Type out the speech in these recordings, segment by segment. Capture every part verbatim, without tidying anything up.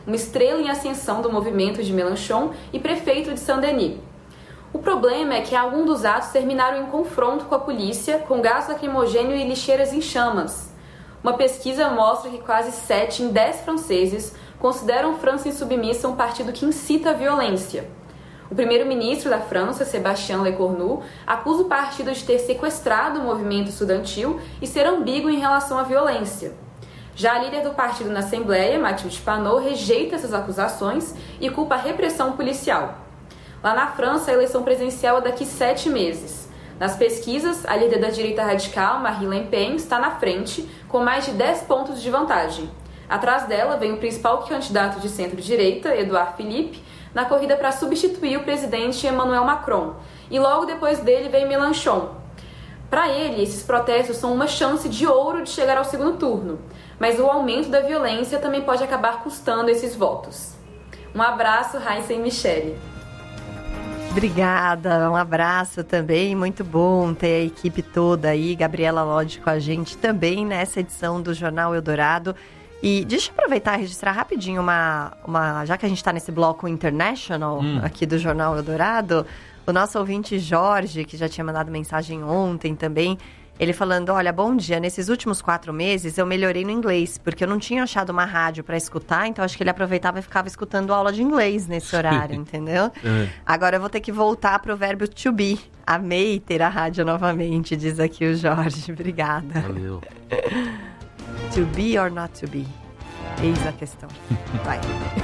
uma estrela em ascensão do movimento de Mélenchon e prefeito de Saint-Denis. O problema é que alguns dos atos terminaram em confronto com a polícia, com gás lacrimogêneo e lixeiras em chamas. Uma pesquisa mostra que quase sete em dez franceses consideram França insubmissa um partido que incita a violência. O primeiro-ministro da França, Sébastien Lecornu, acusa o partido de ter sequestrado o movimento estudantil e ser ambíguo em relação à violência. Já a líder do partido na Assembleia, Mathilde Panot, rejeita essas acusações e culpa a repressão policial. Lá na França, a eleição presidencial é daqui sete meses. Nas pesquisas, a líder da direita radical, Marine Le Pen, está na frente, com mais de dez pontos de vantagem. Atrás dela vem o principal candidato de centro-direita, Edouard Philippe, na corrida para substituir o presidente Emmanuel Macron. E logo depois dele vem Mélenchon. Para ele, esses protestos são uma chance de ouro de chegar ao segundo turno. Mas o aumento da violência também pode acabar custando esses votos. Um abraço, Raíssa e Michele. Obrigada, um abraço também, muito bom ter a equipe toda aí, Gabriela Lodge com a gente também nessa edição do Jornal Eldorado. E deixa eu aproveitar e registrar rapidinho uma, uma já que a gente está nesse bloco international hum. aqui do Jornal Eldorado, o nosso ouvinte Jorge, que já tinha mandado mensagem ontem também, ele falando, olha, bom dia, nesses últimos quatro meses eu melhorei no inglês, porque eu não tinha achado uma rádio para escutar, então acho que ele aproveitava e ficava escutando aula de inglês nesse horário, entendeu? É. Agora eu vou ter que voltar pro verbo to be. Amei ter a rádio novamente, diz aqui o Jorge. Obrigada. Valeu. To be or not to be? Eis a questão. Vai.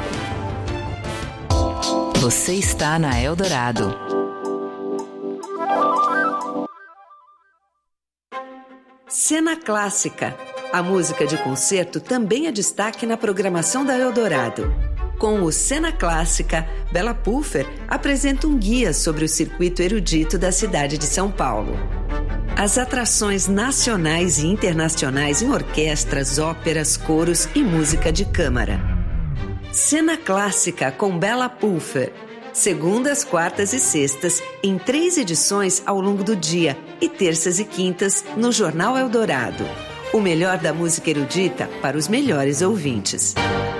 Você está na Eldorado. Cena Clássica. A música de concerto também é destaque na programação da Eldorado. Com o Cena Clássica, Bela Puffer apresenta um guia sobre o circuito erudito da cidade de São Paulo. As atrações nacionais e internacionais em orquestras, óperas, coros e música de câmara. Cena Clássica com Bela Puffer. Segundas, quartas e sextas, em três edições ao longo do dia, e terças e quintas no Jornal Eldorado. O melhor da música erudita para os melhores ouvintes.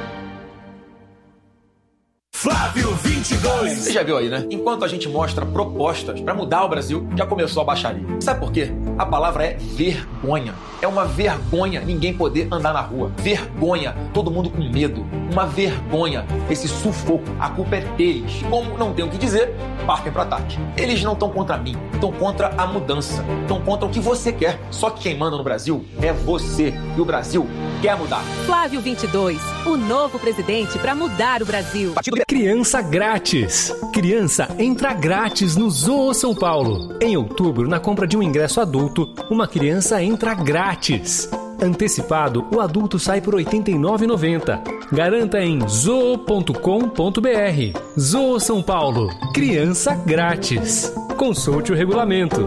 Flávio vinte e dois. Você já viu aí, né? Enquanto a gente mostra propostas para mudar o Brasil, já começou a baixaria. Sabe por quê? A palavra é vergonha. É uma vergonha ninguém poder andar na rua. Vergonha, todo mundo com medo. Uma vergonha, esse sufoco. A culpa é deles. Como não tem o que dizer, partem para ataque. Eles não estão contra mim, estão contra a mudança. Estão contra o que você quer. Só que quem manda no Brasil é você. E o Brasil quer mudar. Flávio vinte e dois, o novo presidente para mudar o Brasil. Criança grátis. Criança entra grátis no Zoo São Paulo. Em outubro, na compra de um ingresso adulto, uma criança entra grátis. Antecipado, o adulto sai por oitenta e nove reais e noventa centavos. Garanta em zoo ponto com ponto b r. Zoo São Paulo. Criança grátis. Consulte o regulamento.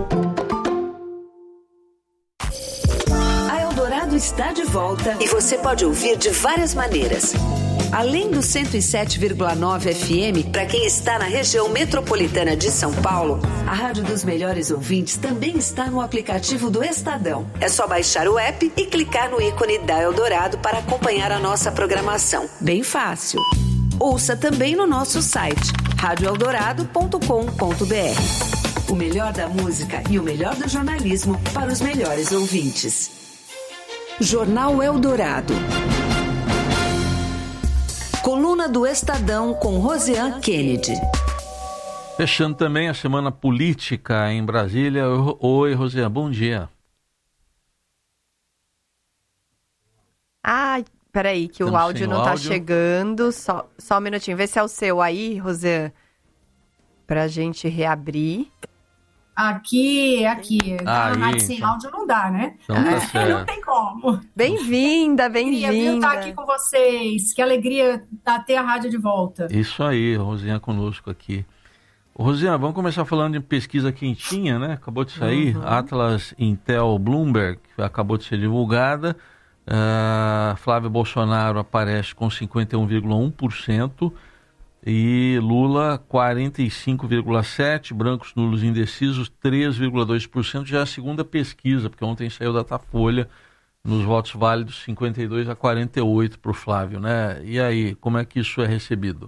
A Eldorado está de volta e você pode ouvir de várias maneiras. Além do cento e sete vírgula nove F M, para quem está na região metropolitana de São Paulo, a Rádio dos Melhores Ouvintes também está no aplicativo do Estadão. É só baixar o app e clicar no ícone da Eldorado para acompanhar a nossa programação. Bem fácil. Ouça também no nosso site, rádio eldorado ponto com ponto b r. O melhor da música e o melhor do jornalismo para os melhores ouvintes. Jornal Eldorado. Coluna do Estadão com Rosiane Kennedy. Fechando também a semana política em Brasília. Oi, Rosiane, bom dia. Ai, peraí, que o áudio não tá chegando. Só, só um minutinho, vê se é o seu aí, Rosiane, pra gente reabrir. Aqui, aqui. Na rádio sem áudio não dá, né? Então tá certo. Não tem como. Bem-vinda, bem-vinda. Queria estar aqui com vocês. Que alegria ter a rádio de volta. Isso aí, Rosiane conosco aqui. Rosiane, vamos começar falando de pesquisa quentinha, né? Acabou de sair, uhum. Atlas Intel Bloomberg, que acabou de ser divulgada. Uh, Flávio Bolsonaro aparece com cinquenta e um vírgula um por cento. E Lula, quarenta e cinco vírgula sete por cento, brancos, nulos e indecisos, três vírgula dois por cento, já é a segunda pesquisa, porque ontem saiu da Datafolha, nos votos válidos, cinquenta e dois a quarenta e oito para o Flávio, né? E aí, como é que isso é recebido?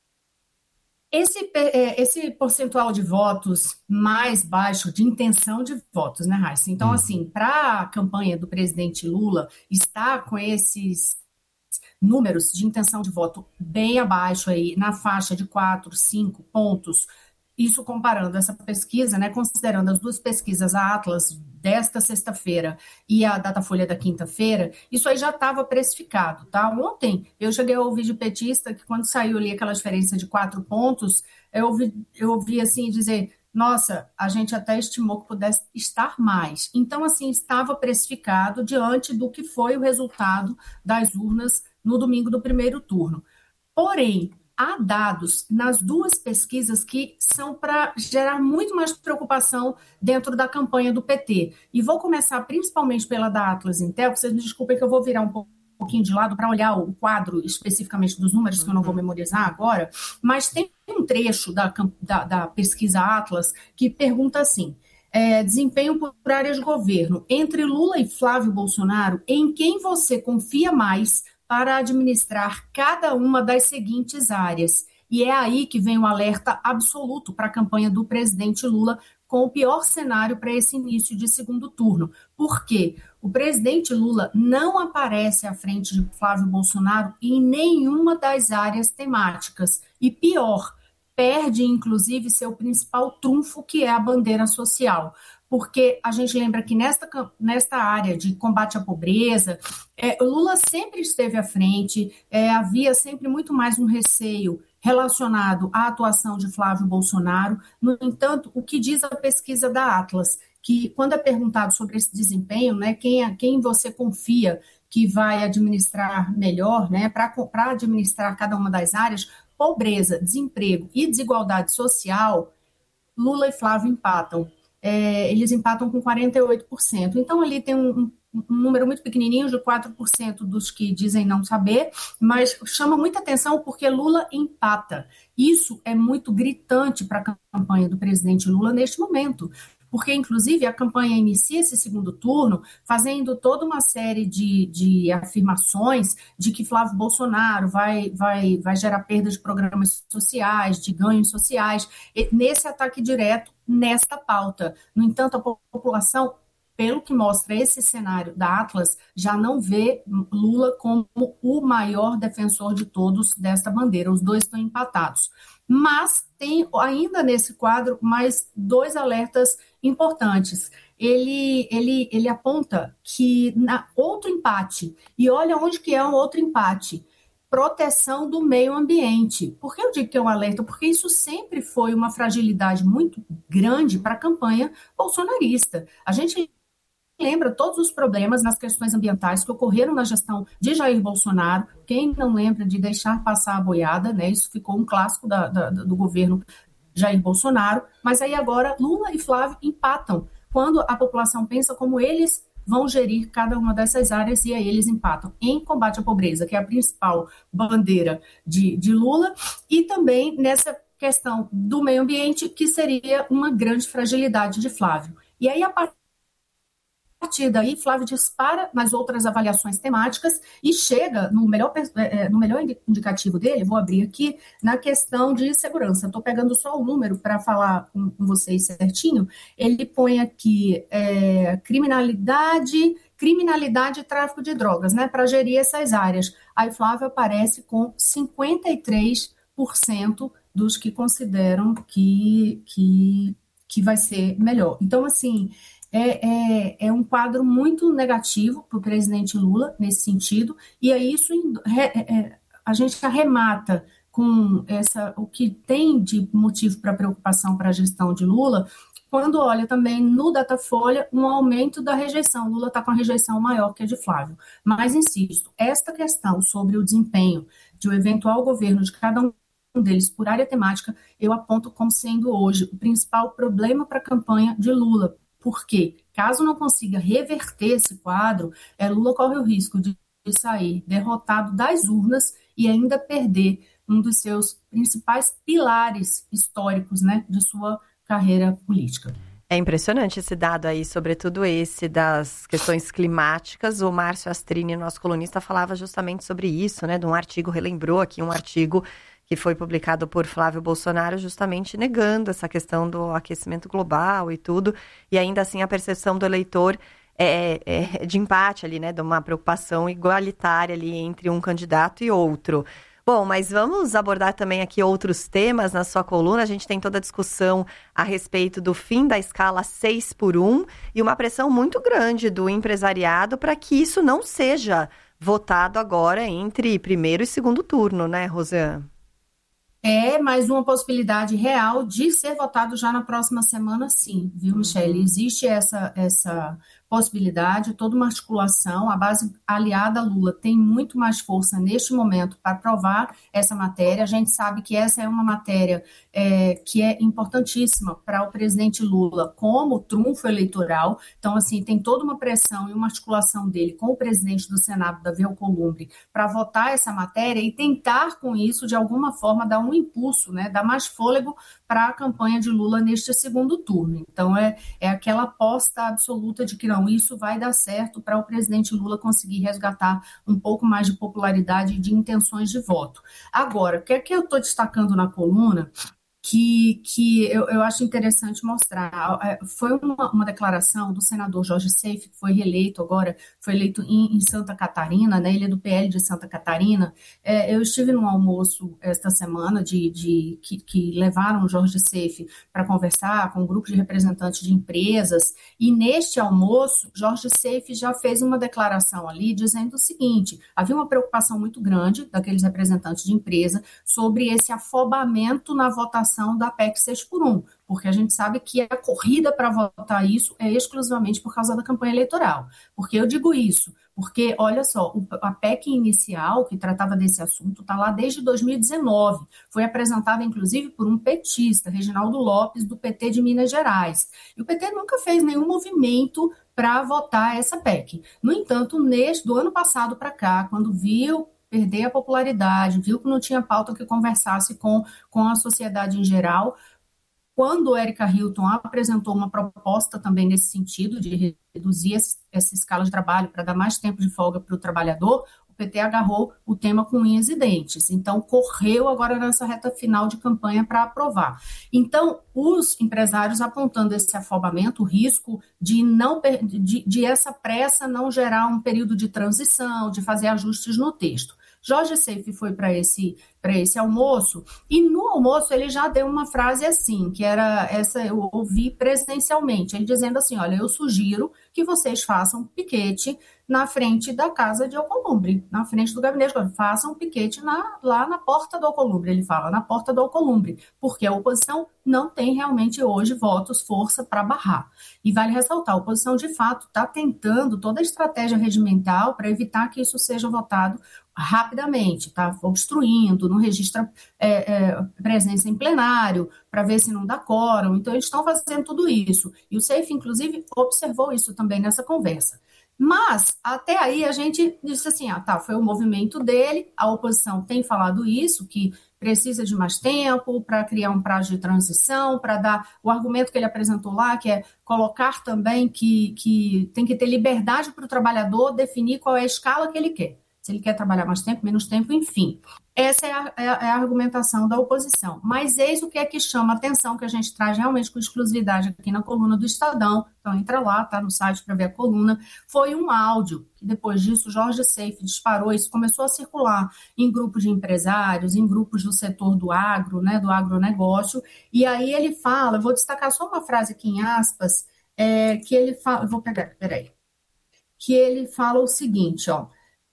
Esse, esse percentual de votos mais baixo, de intenção de votos, né, Raíssa? Então, hum. assim, para a campanha do presidente Lula, está com esses números de intenção de voto bem abaixo aí, na faixa de quatro, cinco pontos, isso comparando essa pesquisa, né, considerando as duas pesquisas, a Atlas desta sexta-feira e a Datafolha da quinta-feira, isso aí já estava precificado, tá? Ontem eu cheguei a ouvir de petista que quando saiu ali aquela diferença de quatro pontos, eu ouvi, eu ouvi assim dizer, nossa, a gente até estimou que pudesse estar mais. Então, assim, estava precificado diante do que foi o resultado das urnas no domingo do primeiro turno. Porém, há dados nas duas pesquisas que são para gerar muito mais preocupação dentro da campanha do P T. E vou começar principalmente pela da Atlas Intel, que vocês me desculpem que eu vou virar um pouquinho de lado para olhar o quadro especificamente dos números, que eu não vou memorizar agora, mas tem um trecho da, da, da pesquisa Atlas que pergunta assim, é, desempenho por área de governo, entre Lula e Flávio Bolsonaro, em quem você confia mais para administrar cada uma das seguintes áreas. E é aí que vem o alerta absoluto para a campanha do presidente Lula, com o pior cenário para esse início de segundo turno. Por quê? O presidente Lula não aparece à frente de Flávio Bolsonaro em nenhuma das áreas temáticas. E pior, perde inclusive seu principal trunfo, que é a bandeira social. Porque a gente lembra que nesta, nesta área de combate à pobreza, é, Lula sempre esteve à frente, é, havia sempre muito mais um receio relacionado à atuação de Flávio Bolsonaro. No entanto, o que diz a pesquisa da Atlas, que quando é perguntado sobre esse desempenho, né, quem, quem você confia que vai administrar melhor, né, para administrar cada uma das áreas, pobreza, desemprego e desigualdade social, Lula e Flávio empatam. É, eles empatam com quarenta e oito por cento. Então, ali tem um, um número muito pequenininho de quatro por cento dos que dizem não saber, mas chama muita atenção porque Lula empata. Isso é muito gritante para a campanha do presidente Lula neste momento, porque, inclusive, a campanha inicia esse segundo turno fazendo toda uma série de, de afirmações de que Flávio Bolsonaro vai, vai, vai gerar perda de programas sociais, de ganhos sociais, nesse ataque direto nesta pauta. No entanto, a população, pelo que mostra esse cenário da Atlas, já não vê Lula como o maior defensor de todos desta bandeira. Os dois estão empatados. Mas tem ainda nesse quadro mais dois alertas importantes. Ele, ele, ele aponta que na outro empate, e olha onde que é um outro empate, proteção do meio ambiente. Por que eu digo que é um alerta? Porque isso sempre foi uma fragilidade muito grande para a campanha bolsonarista. A gente lembra todos os problemas nas questões ambientais que ocorreram na gestão de Jair Bolsonaro. Quem não lembra de deixar passar a boiada, né? Isso ficou um clássico da, da, do governo Jair Bolsonaro. Mas aí agora Lula e Flávio empatam quando a população pensa como eles vão gerir cada uma dessas áreas, e aí eles empatam em combate à pobreza, que é a principal bandeira de, de Lula, e também nessa questão do meio ambiente, que seria uma grande fragilidade de Flávio. E aí, a partir A partir daí, Flávio dispara nas outras avaliações temáticas e chega no melhor, no melhor indicativo dele, vou abrir aqui, na questão de segurança. Estou pegando só o número para falar com, com vocês certinho. Ele põe aqui é, criminalidade, criminalidade e tráfico de drogas, né, para gerir essas áreas. Aí Flávio aparece com cinquenta e três por cento dos que consideram que, que, que vai ser melhor. Então, assim... É, é, é um quadro muito negativo para o presidente Lula, nesse sentido, e aí isso é, é, a gente arremata com essa, o que tem de motivo para preocupação para a gestão de Lula, quando olha também no Datafolha um aumento da rejeição. Lula está com a rejeição maior que a de Flávio. Mas, insisto, esta questão sobre o desempenho de um eventual governo de cada um deles por área temática, eu aponto como sendo hoje o principal problema para a campanha de Lula. Porque, caso não consiga reverter esse quadro, é, Lula corre o risco de sair derrotado das urnas e ainda perder um dos seus principais pilares históricos, né, de sua carreira política. É impressionante esse dado aí, sobretudo esse das questões climáticas. O Márcio Astrini, nosso colunista, falava justamente sobre isso, né? De um artigo, relembrou aqui um artigo que foi publicado por Flávio Bolsonaro, justamente negando essa questão do aquecimento global e tudo. E ainda assim a percepção do eleitor é, é de empate ali, né? De uma preocupação igualitária ali entre um candidato e outro. Bom, mas vamos abordar também aqui outros temas na sua coluna. A gente tem toda a discussão a respeito do fim da escala seis por um e uma pressão muito grande do empresariado para que isso não seja votado agora entre primeiro e segundo turno, né, Rosiane? É mais uma possibilidade real de ser votado já na próxima semana, sim, viu, Michele? Existe essa, essa possibilidade, toda uma articulação. A base aliada a Lula tem muito mais força neste momento para aprovar essa matéria. A gente sabe que essa é uma matéria é, que é importantíssima para o presidente Lula como trunfo eleitoral. Então, assim, tem toda uma pressão e uma articulação dele com o presidente do Senado, Davi Alcolumbre, para votar essa matéria e tentar, com isso, de alguma forma, dar um impulso, né, dar mais fôlego para a campanha de Lula neste segundo turno. Então, é, é aquela aposta absoluta de que não, isso vai dar certo para o presidente Lula conseguir resgatar um pouco mais de popularidade e de intenções de voto. Agora, o que é que eu estou destacando na coluna que, que eu, eu acho interessante mostrar? Foi uma, uma declaração do senador Jorge Seife, que foi reeleito agora, foi eleito em, em Santa Catarina, né? Ele é do P L de Santa Catarina. É, eu estive num almoço esta semana de, de, que, que levaram o Jorge Seife para conversar com um grupo de representantes de empresas, e neste almoço, Jorge Seife já fez uma declaração ali dizendo o seguinte: havia uma preocupação muito grande daqueles representantes de empresa sobre esse afobamento na votação da P E C seis por um, porque a gente sabe que a corrida para votar isso é exclusivamente por causa da campanha eleitoral. Por que eu digo isso? Porque, olha só, a P E C inicial, que tratava desse assunto, está lá desde dois mil e dezenove. Foi apresentada, inclusive, por um petista, Reginaldo Lopes, do P T de Minas Gerais. E o P T nunca fez nenhum movimento para votar essa P E C. No entanto, neste, do ano passado para cá, quando viu perder a popularidade, viu que não tinha pauta que conversasse com, com a sociedade em geral, quando Érica Hilton apresentou uma proposta também nesse sentido, de reduzir essa escala de trabalho para dar mais tempo de folga para o trabalhador, o P T agarrou o tema com unhas e dentes. Então, correu agora nessa reta final de campanha para aprovar. Então, os empresários apontando esse afobamento, o risco de, não, de, de essa pressa não gerar um período de transição, de fazer ajustes no texto. Jorge Seife foi para esse, para esse almoço, e no almoço ele já deu uma frase assim, que era essa, eu ouvi presencialmente, ele dizendo assim: olha, eu sugiro que vocês façam piquete na frente da casa de Alcolumbre, na frente do gabinete, façam um piquete na, lá na porta do Alcolumbre, ele fala, na porta do Alcolumbre, porque a oposição não tem realmente hoje votos, força para barrar. E vale ressaltar, a oposição de fato está tentando toda a estratégia regimental para evitar que isso seja votado rapidamente, está obstruindo, não registra é, é, presença em plenário, para ver se não dá quórum. Então, eles estão fazendo tudo isso. E o Seife, inclusive, observou isso também nessa conversa. Mas, até aí, a gente disse assim, ah, tá, foi o movimento dele, a oposição tem falado isso, que precisa de mais tempo para criar um prazo de transição, para dar o argumento que ele apresentou lá, que é colocar também que, que tem que ter liberdade para o trabalhador definir qual é a escala que ele quer. Se ele quer trabalhar mais tempo, menos tempo, enfim. Essa é a, é a argumentação da oposição. Mas eis o que é que chama a atenção, que a gente traz realmente com exclusividade aqui na coluna do Estadão. Então, entra lá, tá no site para ver a coluna. Foi um áudio que, depois disso, Jorge Seife disparou. Isso começou a circular em grupos de empresários, em grupos do setor do agro, né, do agronegócio. E aí ele fala, eu vou destacar só uma frase aqui em aspas, é, que ele fala, vou pegar, peraí, que ele fala o seguinte, ó: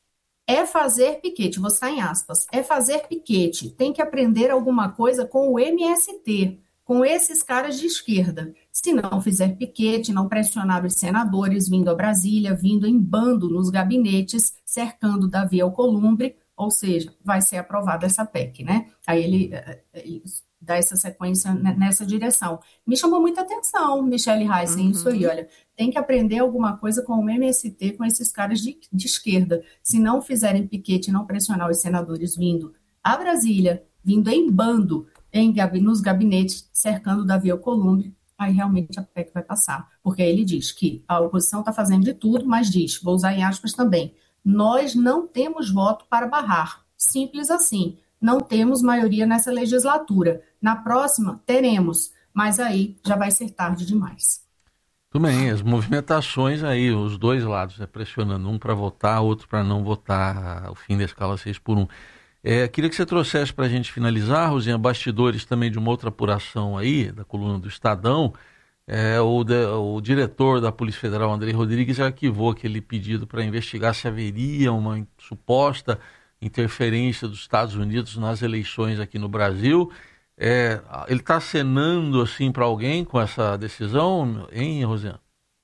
é fazer piquete, vou estar em aspas, é fazer piquete, tem que aprender alguma coisa com o M S T, com esses caras de esquerda. Se não fizer piquete, não pressionar os senadores vindo a Brasília, vindo em bando nos gabinetes, cercando Davi Alcolumbre, ou seja, vai ser aprovada essa P E C, né? Aí ele, ele dá essa sequência nessa direção. Me chamou muita atenção, Michele Heissen, uhum. Isso aí, olha, tem que aprender alguma coisa com o M S T, com esses caras de, de esquerda. Se não fizerem piquete, não pressionar os senadores vindo a Brasília, vindo em bando, em, nos gabinetes, cercando Davi Alcolumbre, aí realmente a P E C vai passar. Porque ele diz que a oposição está fazendo de tudo, mas diz, vou usar em aspas também, nós não temos voto para barrar. Simples assim. Não temos maioria nessa legislatura. Na próxima, teremos, mas aí já vai ser tarde demais. Tudo bem, as movimentações aí, os dois lados, né, pressionando um para votar, outro para não votar o fim da escala seis por um. É, queria que você trouxesse para a gente finalizar, Rosinha, bastidores também de uma outra apuração aí, da coluna do Estadão. É, o, de, o diretor da Polícia Federal, Andrei Rodrigues, arquivou aquele pedido para investigar se haveria uma suposta interferência dos Estados Unidos nas eleições aqui no Brasil. É, ele está acenando assim para alguém com essa decisão, hein, Rosiane?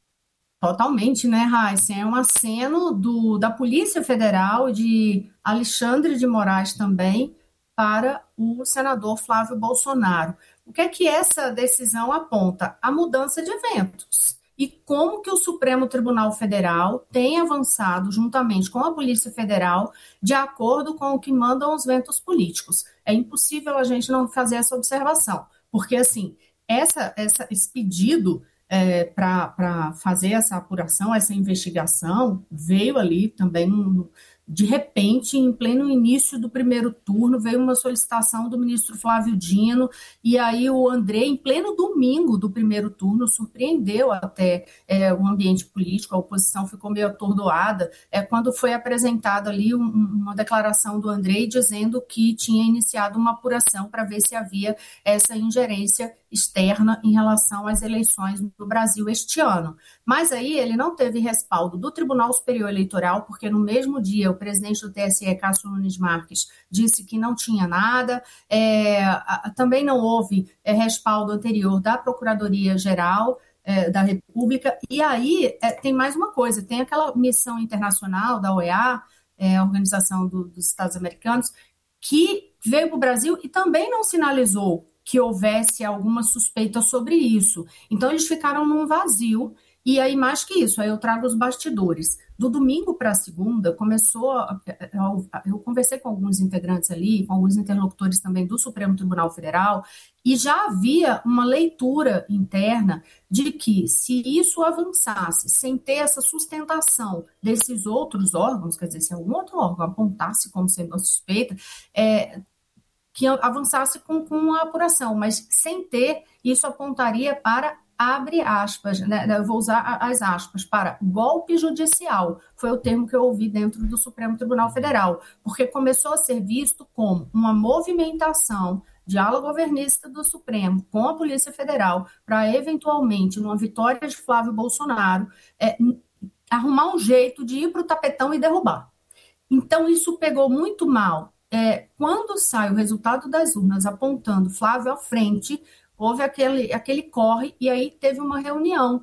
Totalmente, né, Raíssa? É um aceno do, da Polícia Federal, de Alexandre de Moraes também, para o senador Flávio Bolsonaro. O que é que essa decisão aponta? A mudança de eventos. E como que o Supremo Tribunal Federal tem avançado juntamente com a Polícia Federal de acordo com o que mandam os ventos políticos. É impossível a gente não fazer essa observação, porque assim, essa, essa, esse pedido é, para fazer essa apuração, essa investigação, veio ali também no, de repente, em pleno início do primeiro turno, veio uma solicitação do ministro Flávio Dino, e aí o André, em pleno domingo do primeiro turno, surpreendeu até é, o ambiente político, a oposição ficou meio atordoada, é, quando foi apresentada ali um, uma declaração do André dizendo que tinha iniciado uma apuração para ver se havia essa ingerência externa em relação às eleições do Brasil este ano. Mas aí ele não teve respaldo do Tribunal Superior Eleitoral, porque no mesmo dia o presidente do T S E, Cássio Nunes Marques, disse que não tinha nada, é, a, também não houve é, respaldo anterior da Procuradoria-Geral é, da República, e aí é, tem mais uma coisa, tem aquela missão internacional da O E A, é, a Organização do, dos Estados Americanos, que veio para o Brasil e também não sinalizou que houvesse alguma suspeita sobre isso. Então, eles ficaram num vazio, e aí, mais que isso, aí eu trago os bastidores. Do domingo para a segunda, começou, a, a, eu conversei com alguns integrantes ali, com alguns interlocutores também do Supremo Tribunal Federal, e já havia uma leitura interna de que, se isso avançasse, sem ter essa sustentação desses outros órgãos, quer dizer, se algum outro órgão apontasse como sendo uma suspeita, é, que avançasse com, com a apuração, mas sem ter, isso apontaria para, abre aspas, né, eu vou usar as aspas, para golpe judicial, foi o termo que eu ouvi dentro do Supremo Tribunal Federal, porque começou a ser visto como uma movimentação de ala governista do Supremo com a Polícia Federal para, eventualmente, numa vitória de Flávio Bolsonaro, é, arrumar um jeito de ir para o tapetão e derrubar. Então, isso pegou muito mal. É, quando sai o resultado das urnas apontando Flávio à frente, houve aquele, aquele corre, e aí teve uma reunião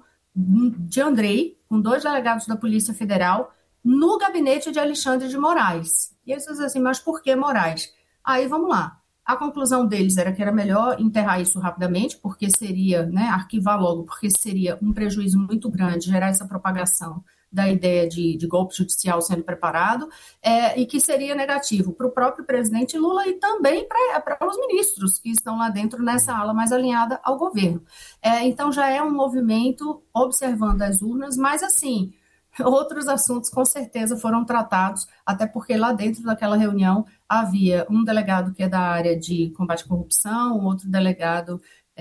de Andrei, com dois delegados da Polícia Federal, no gabinete de Alexandre de Moraes. E eles dizem assim, mas por que Moraes? Aí vamos lá. A conclusão deles era que era melhor enterrar isso rapidamente, porque seria, né, arquivar logo, porque seria um prejuízo muito grande gerar essa propagação da ideia de, de golpe judicial sendo preparado, é, e que seria negativo para o próprio presidente Lula e também para os ministros que estão lá dentro nessa ala mais alinhada ao governo. É, então já é um movimento observando as urnas, mas assim, outros assuntos com certeza foram tratados, até porque lá dentro daquela reunião havia um delegado que é da área de combate à corrupção, um outro delegado,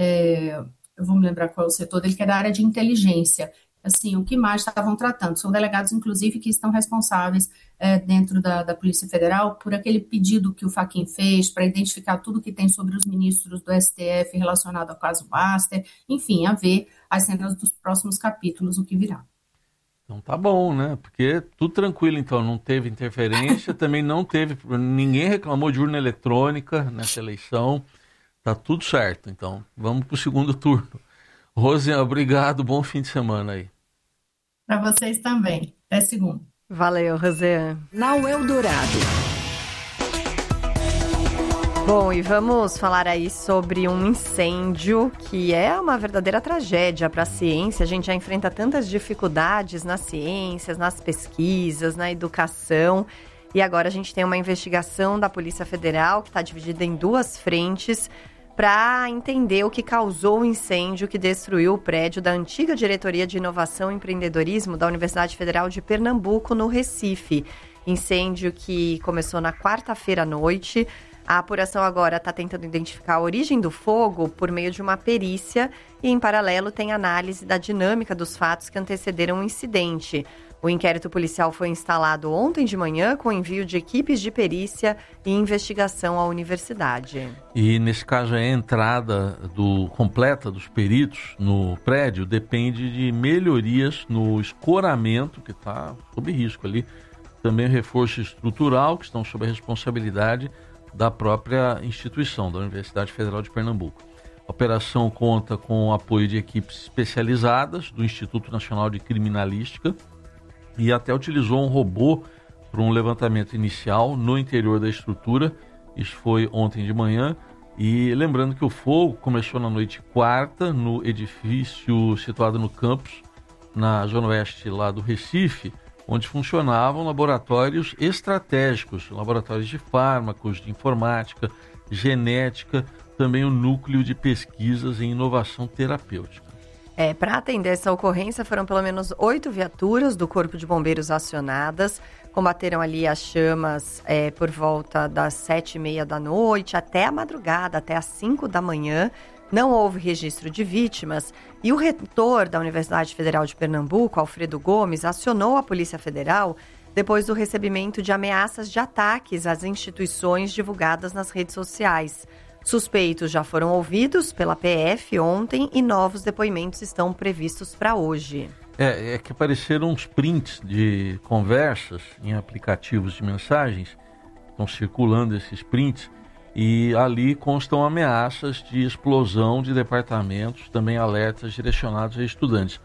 é, eu vou me lembrar qual é o setor dele, que é da área de inteligência. Assim, o que mais estavam tratando? São delegados, inclusive, que estão responsáveis é, dentro da, da Polícia Federal por aquele pedido que o Fachin fez para identificar tudo que tem sobre os ministros do S T F relacionado ao caso Baster, enfim, a ver as cenas dos próximos capítulos, o que virá. Então tá bom, né? Porque tudo tranquilo, então, não teve interferência, também não teve, ninguém reclamou de urna eletrônica nessa eleição, tá tudo certo, então vamos para o segundo turno. Rosiane, obrigado, bom fim de semana aí. Para vocês também. Até segunda. Valeu, Rosiane. Na Eldorado. Bom, e vamos falar aí sobre um incêndio que é uma verdadeira tragédia para a ciência. A gente já enfrenta tantas dificuldades nas ciências, nas pesquisas, na educação. E agora a gente tem uma investigação da Polícia Federal que está dividida em duas frentes para entender o que causou o incêndio que destruiu o prédio da antiga Diretoria de Inovação e Empreendedorismo da Universidade Federal de Pernambuco, no Recife. Incêndio que começou na quarta-feira à noite. A apuração agora está tentando identificar a origem do fogo por meio de uma perícia e, em paralelo, tem análise da dinâmica dos fatos que antecederam o incidente. O inquérito policial foi instalado ontem de manhã com envio de equipes de perícia e investigação à universidade. E, nesse caso, a entrada do, completa dos peritos no prédio depende de melhorias no escoramento, que está sob risco ali. Também reforço estrutural, que estão sob a responsabilidade da própria instituição, da Universidade Federal de Pernambuco. A operação conta com o apoio de equipes especializadas do Instituto Nacional de Criminalística e até utilizou um robô para um levantamento inicial no interior da estrutura. Isso foi ontem de manhã. E lembrando que o fogo começou na noite quarta no edifício situado no campus, na zona oeste lá do Recife, onde funcionavam laboratórios estratégicos, laboratórios de fármacos, de informática, genética, também o núcleo de pesquisas em inovação terapêutica. É, para atender essa ocorrência, foram pelo menos oito viaturas do Corpo de Bombeiros acionadas, combateram ali as chamas é, por volta das sete e meia da noite, até a madrugada, até as cinco da manhã. Não houve registro de vítimas e o reitor da Universidade Federal de Pernambuco, Alfredo Gomes, acionou a Polícia Federal depois do recebimento de ameaças de ataques às instituições divulgadas nas redes sociais. Suspeitos já foram ouvidos pela P F ontem e novos depoimentos estão previstos para hoje. É, é que apareceram uns prints de conversas em aplicativos de mensagens, estão circulando esses prints, e ali constam ameaças de explosão de departamentos, também alertas direcionados a estudantes.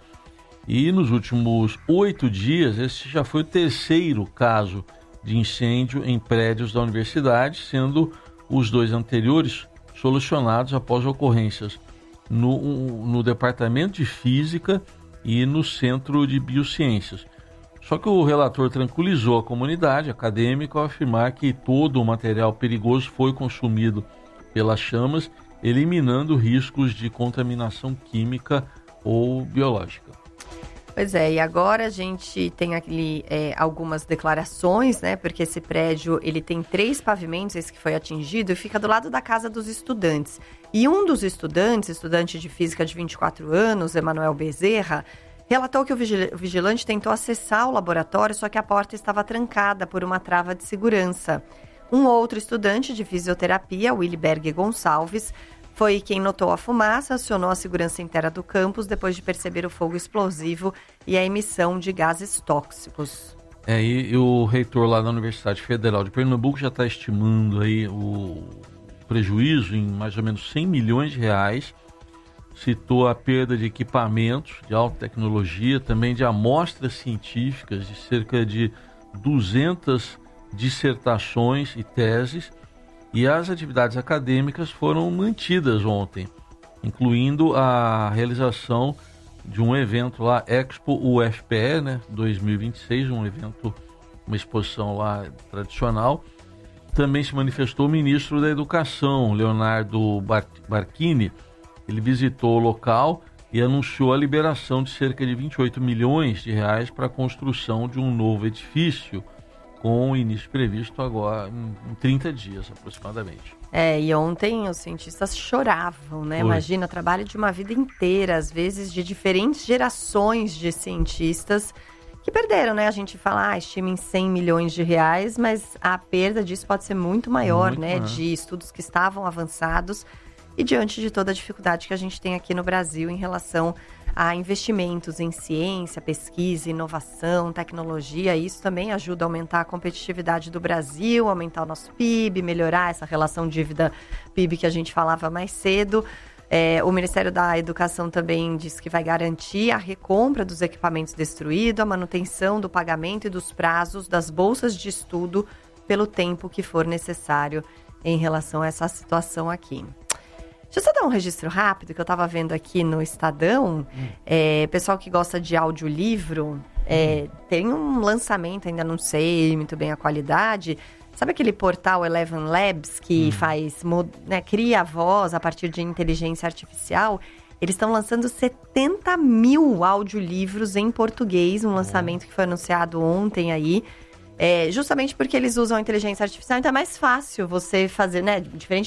E nos últimos oito dias, esse já foi o terceiro caso de incêndio em prédios da universidade, sendo os dois anteriores solucionados após ocorrências no, no Departamento de Física e no Centro de Biociências. Só que o relator tranquilizou a comunidade acadêmica ao afirmar que todo o material perigoso foi consumido pelas chamas, eliminando riscos de contaminação química ou biológica. Pois é, e agora a gente tem aqui é, algumas declarações, né? Porque esse prédio, ele tem três pavimentos, esse que foi atingido, e fica do lado da casa dos estudantes. E um dos estudantes, estudante de física de vinte e quatro anos, Emanuel Bezerra, relatou que o vigilante tentou acessar o laboratório, só que a porta estava trancada por uma trava de segurança. Um outro estudante de fisioterapia, Williberg Gonçalves, foi quem notou a fumaça, acionou a segurança interna do campus depois de perceber o fogo explosivo e a emissão de gases tóxicos. É, e, e o reitor lá da Universidade Federal de Pernambuco já está estimando aí o prejuízo em mais ou menos cem milhões de reais. Citou a perda de equipamentos de alta tecnologia, também de amostras científicas de cerca de duzentas dissertações e teses. E as atividades acadêmicas foram mantidas ontem, incluindo a realização de um evento lá, Expo U F P E, né, dois mil e vinte e seis, um evento, uma exposição lá tradicional. Também se manifestou o ministro da Educação, Leonardo Barchini. Ele visitou o local e anunciou a liberação de cerca de vinte e oito milhões de reais para a construção de um novo edifício, com o início previsto agora em trinta dias aproximadamente. É, e ontem os cientistas choravam, né? Foi. Imagina, o trabalho de uma vida inteira, às vezes de diferentes gerações de cientistas que perderam, né? A gente fala, ah, estima em cem milhões de reais, mas a perda disso pode ser muito maior, muito né? Maior. De estudos que estavam avançados e diante de toda a dificuldade que a gente tem aqui no Brasil em relação a investimentos em ciência, pesquisa, inovação, tecnologia. Isso também ajuda a aumentar a competitividade do Brasil, aumentar o nosso P I B, melhorar essa relação dívida-P I B que a gente falava mais cedo. É, o Ministério da Educação também diz que vai garantir a recompra dos equipamentos destruídos, a manutenção do pagamento e dos prazos das bolsas de estudo pelo tempo que for necessário em relação a essa situação aqui. Deixa eu só dar um registro rápido, que eu estava vendo aqui no Estadão. Hum. É, pessoal que gosta de audiolivro, é, hum. tem um lançamento, ainda não sei muito bem a qualidade, Sabe aquele portal Eleven Labs que hum. faz, né, cria a voz a partir de inteligência artificial? Eles estão lançando setenta mil audiolivros em português, um lançamento que foi anunciado ontem aí. É, justamente porque eles usam a inteligência artificial, então é mais fácil você fazer, né? Diferente